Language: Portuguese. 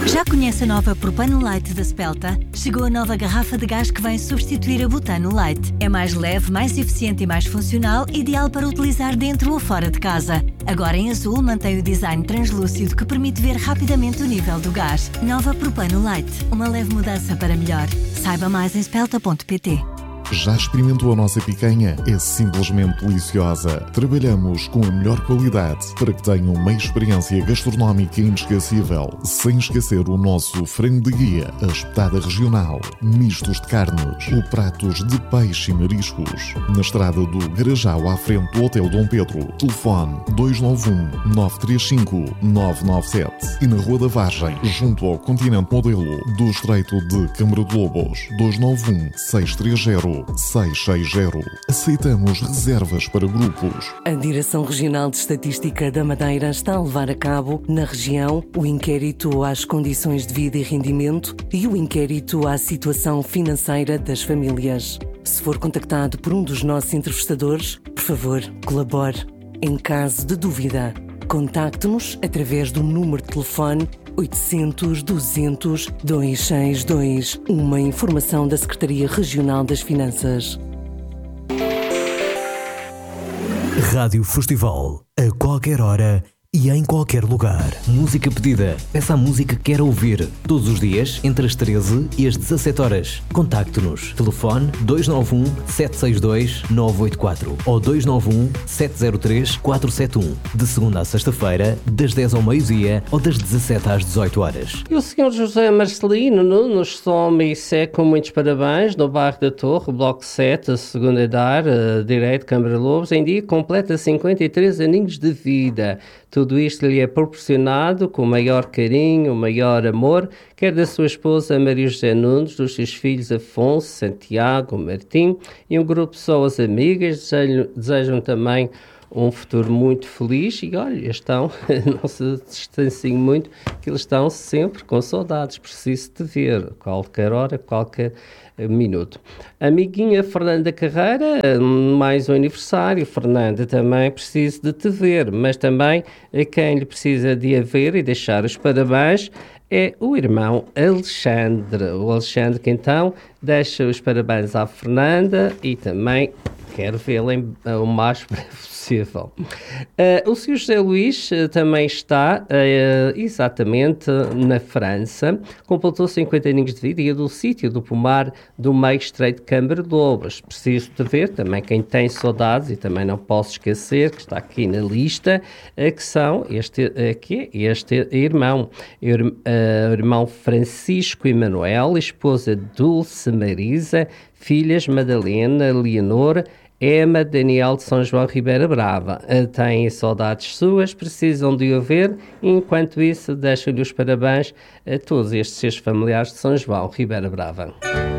Já conhece a nova Propano Light da Spelta? Chegou a nova garrafa de gás que vem substituir a Butano Light. É mais leve, mais eficiente e mais funcional, ideal para utilizar dentro ou fora de casa. Agora em azul mantém o design translúcido que permite ver rapidamente o nível do gás. Nova Propano Light, uma leve mudança para melhor. Saiba mais em spelta.pt. Já experimentou a nossa picanha? É simplesmente deliciosa. Trabalhamos com a melhor qualidade para que tenha uma experiência gastronómica inesquecível, sem esquecer o nosso frango de guia, a espetada regional, mistos de carnes ou pratos de peixe e mariscos. Na estrada do Garajal, à frente do Hotel Dom Pedro. Telefone 291-935-997 e na Rua da Vargem, junto ao Continente Modelo do Estreito de Câmara de Lobos. 291-630-660. Aceitamos reservas para grupos. A Direção Regional de Estatística da Madeira está a levar a cabo, na região, o inquérito às condições de vida e rendimento e o inquérito à situação financeira das famílias. Se for contactado por um dos nossos entrevistadores, por favor, colabore. Em caso de dúvida, contacte-nos através do número de telefone 800 200 262, uma informação da Secretaria Regional das Finanças. Rádio Festival, a qualquer hora e em qualquer lugar. Música pedida. Peça a música que quer ouvir. Todos os dias, entre as 13 e as 17 horas. Contacte-nos. Telefone 291-762-984 ou 291-703-471. De segunda a sexta-feira, das 10 ao meio-dia ou das 17 às 18 horas. E o Sr. José Marcelino nos soma e segue com muitos parabéns no bairro da Torre, Bloco 7, a segunda andar, direito, Câmara Lobos, em dia completa 53 aninhos de vida. Tudo isto lhe é proporcionado com o maior carinho, o maior amor, quer da sua esposa Maria José Nunes, dos seus filhos Afonso, Santiago, Martim e um grupo de pessoas amigas. Desejam também um futuro muito feliz e, olha, estão, não se distanciem muito, que eles estão sempre com saudades, preciso de ver, qualquer hora, qualquer minuto. Amiguinha Fernanda Carreira, mais um aniversário. Fernanda, também preciso de te ver, mas também a quem lhe precisa de a ver e deixar os parabéns é o irmão Alexandre. O Alexandre que então deixa os parabéns à Fernanda e também quero vê-la o mais breve possível. O Sr. José Luís também está exatamente na França, completou 50 aninhos de vida e é do sítio do Pomar do Meio Estreito de Câmara de Lobos. Preciso de ver também quem tem saudades e também não posso esquecer que está aqui na lista, que são este irmão, irmão Francisco Emanuel, esposa Dulce Marisa, filhas Madalena, Leonor, Emma, Daniel de São João Ribeira Brava. Têm saudades suas, precisam de o ver. Enquanto isso, deixo-lhe os parabéns a todos estes seus familiares de São João Ribeira Brava.